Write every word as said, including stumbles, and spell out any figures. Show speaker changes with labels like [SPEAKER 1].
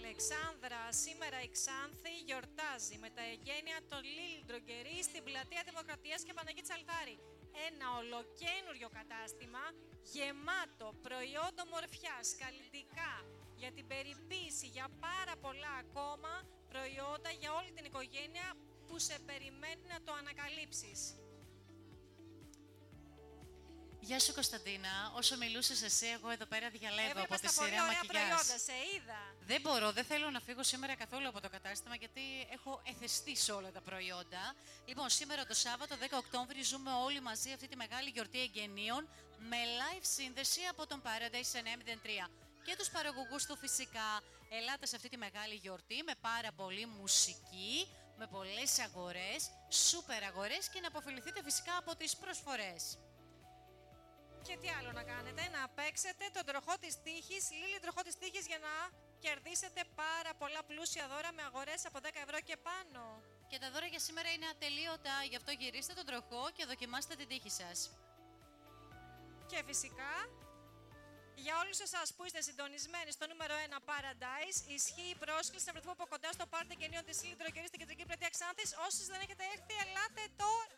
[SPEAKER 1] Αλεξάνδρα, σήμερα η Ξάνθη γιορτάζει με τα εγγένεια των Λίλη Ντρογκερί στην πλατεία Δημοκρατίας και Παναγιώτη Τσαλτάρη. Ένα ολοκένουργιο κατάστημα γεμάτο προϊόντα ομορφιάς, καλλιτικά, για την περιποίηση, για πάρα πολλά ακόμα προϊόντα για όλη την οικογένεια που σε περιμένει να το ανακαλύψεις.
[SPEAKER 2] Γεια σου Κωνσταντίνα, όσο μιλούσες εσύ, εγώ εδώ πέρα διαλέγω
[SPEAKER 1] Έβλεπα
[SPEAKER 2] από τη
[SPEAKER 1] στα πολύ
[SPEAKER 2] σειρά
[SPEAKER 1] ωραία
[SPEAKER 2] μακιγιάζ.
[SPEAKER 1] προϊόντα, σε είδα.
[SPEAKER 2] Δεν μπορώ, δεν θέλω να φύγω σήμερα καθόλου από το κατάστημα γιατί έχω εθεστεί σε όλα τα προϊόντα. Λοιπόν, σήμερα το Σάββατο δέκα Οκτώβρη ζούμε όλοι μαζί αυτή τη μεγάλη γιορτή εγγενείων με live σύνδεση από τον Paradise εννιακόσια μηδέν τρία. Και τους παραγωγούς του φυσικά. Ελάτε σε αυτή τη μεγάλη γιορτή με πάρα πολύ μουσική, με πολλές αγορές, σούπερ αγορές και να αποφεληθείτε φυσικά από τις προσφορές.
[SPEAKER 1] Και τι άλλο να κάνετε, να παίξετε τον τροχό της τύχης, Λίλη τροχό της τύχης, για να κερδίσετε πάρα πολλά πλούσια δώρα με αγορές από δέκα ευρώ και πάνω.
[SPEAKER 2] Και τα δώρα για σήμερα είναι ατελείωτα, γι' αυτό γυρίστε τον τροχό και δοκιμάστε την τύχη σας.
[SPEAKER 1] Και φυσικά, για όλους εσάς που είστε συντονισμένοι στο νούμερο ένα Paradise, ισχύει η πρόσκληση να βρεθούμε από κοντά στο πάρτι εγγενείων της Λίλη Ντρογκερί στην κεντρική πλατεία Ξάνθης. Όσοι δεν έχετε έρθει, ελάτε τώρα!